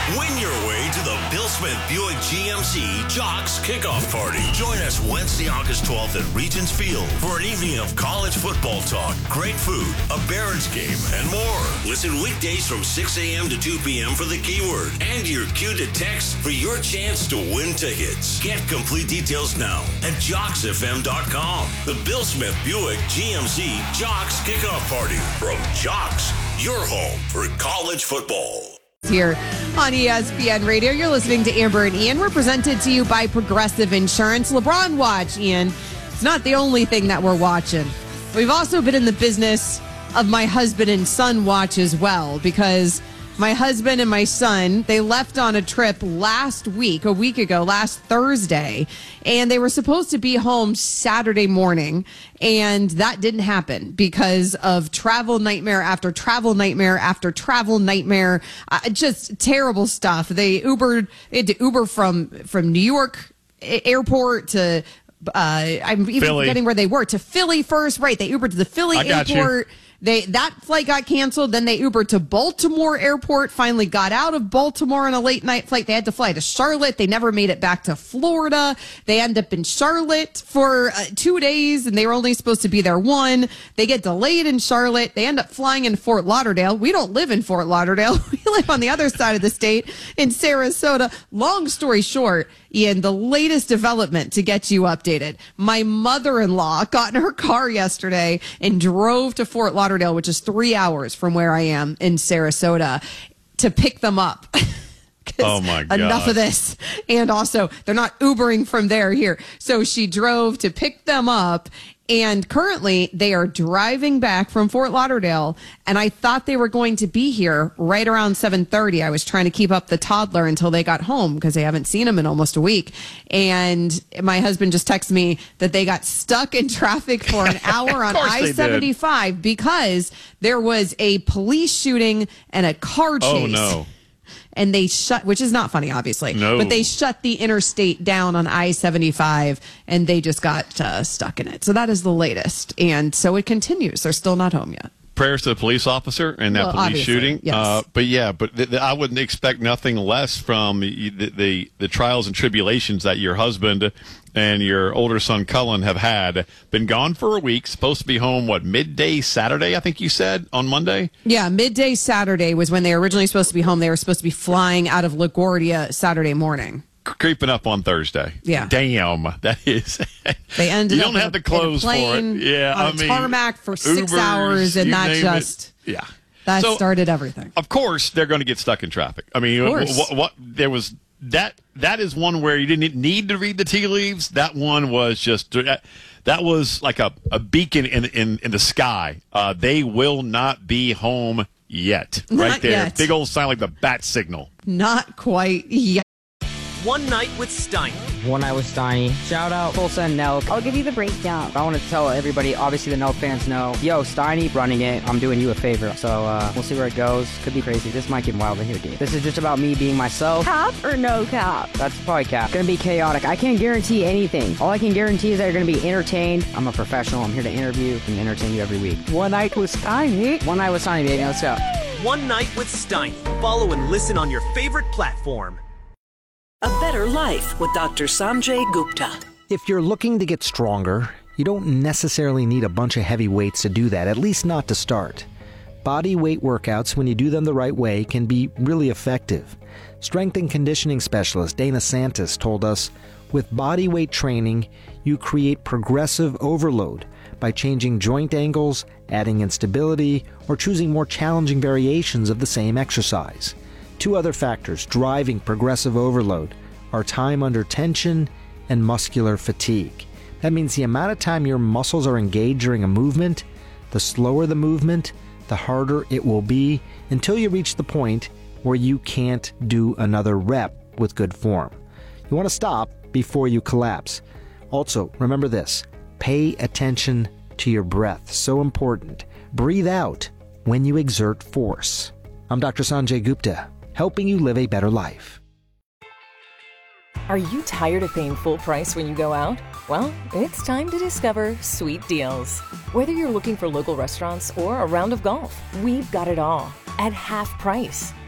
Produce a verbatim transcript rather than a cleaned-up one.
Win your way to the Bill Smith Buick G M C Jocks Kickoff Party. Join us Wednesday, August twelfth at Regents Field for an evening of college football talk, great food, a Barons game, and more. Listen weekdays from six a.m. to two p.m. for the keyword and your cue to text for your chance to win tickets. Get complete details now at jocks f m dot com. The Bill Smith Buick G M C Jocks Kickoff Party from Jocks, your home for college football. Here on E S P N Radio, you're listening to Amber and Ian. We're presented to you by Progressive Insurance. LeBron watch, Ian. It's not the only thing that we're watching. We've also been in the business of my husband and son watch as well, because my husband and my son, they left on a trip last week, a week ago, last Thursday, and they were supposed to be home Saturday morning, and that didn't happen because of travel nightmare after travel nightmare after travel nightmare. Uh, just terrible stuff. They Ubered, they had to Uber from, from New York airport to, uh, I'm even Philly. forgetting where they were, to Philly first. Right, they Ubered to the Philly I got airport. You. They that flight got canceled. Then they Ubered to Baltimore Airport, finally got out of Baltimore on a late night flight. They had to fly to Charlotte. They never made it back to Florida. They end up in Charlotte for uh, two days, and they were only supposed to be there one. They get delayed in Charlotte. They end up flying in Fort Lauderdale. We don't live in Fort Lauderdale. We live on the other side of the state in Sarasota. Long story short, Ian, the latest development to get you updated. My mother-in-law got in her car yesterday and drove to Fort Lauderdale, which is three hours from where I am in Sarasota, to pick them up. Oh, my God. Enough of this. And also, they're not Ubering from there here. So she drove to pick them up. And currently, they are driving back from Fort Lauderdale, and I thought they were going to be here right around seven thirty. I was trying to keep up the toddler until they got home because they haven't seen him in almost a week. And my husband just texted me that they got stuck in traffic for an hour on I seventy-five because there was a police shooting and a car chase. Oh, no. And they shut, which is not funny, obviously, no. but they shut the interstate down on I seventy-five, and they just got uh, stuck in it. So that is the latest. And so it continues. They're still not home yet. Prayers to the police officer and that well, police obviously, shooting. Yes. Uh, but yeah, but th- th- I wouldn't expect nothing less from the, the the trials and tribulations that your husband and your older son Cullen have had. Been gone for a week, supposed to be home, what, midday Saturday, I think you said, on Monday? Yeah, midday Saturday was when they were originally supposed to be home. They were supposed to be flying out of LaGuardia Saturday morning. Creeping up on Thursday. Yeah. Damn, that is. They ended you up don't have a, the clothes for it. Yeah, on I a mean, tarmac for six Ubers, hours, and you that name just it. Yeah. that So, started everything. Of course, they're going to get stuck in traffic. I mean, Of course. what, what there was that that is one where you didn't need to read the tea leaves. That one was just that was like a, a beacon in in in the sky. Uh, they will not be home yet. Not right there, yet. big old sign like the bat signal. Not quite yet. One Night with Steiny. One Night with Steiny. Shout out Tulsa and Nelk. I'll give you the breakdown. I want to tell everybody, obviously the Nelk fans know, yo, Steiny running it. I'm doing you a favor. So uh, we'll see where it goes. Could be crazy. This might get wild in here, dude. This is just about me being myself. Cap or no cap? That's probably cap. Gonna be chaotic. I can't guarantee anything. All I can guarantee is that you're gonna be entertained. I'm a professional. I'm here to interview and entertain you every week. One Night with Steiny. One Night with Steiny, baby. Let's go. One Night with Steiny. Follow and listen on your favorite platform. A better life with Doctor Sanjay Gupta. If you're looking to get stronger, you don't necessarily need a bunch of heavy weights to do that, at least not to start. Body weight workouts, when you do them the right way, can be really effective. Strength and conditioning specialist Dana Santis told us, with body weight training, you create progressive overload by changing joint angles, adding instability, or choosing more challenging variations of the same exercise. Two other factors driving progressive overload are time under tension and muscular fatigue. That means the amount of time your muscles are engaged during a movement, the slower the movement, the harder it will be until you reach the point where you can't do another rep with good form. You want to stop before you collapse. Also, remember this, pay attention to your breath. So important. Breathe out when you exert force. I'm Doctor Sanjay Gupta, helping you live a better life. Are you tired of paying full price when you go out? Well, it's time to discover Sweet Deals. Whether you're looking for local restaurants or a round of golf, we've got it all at half price.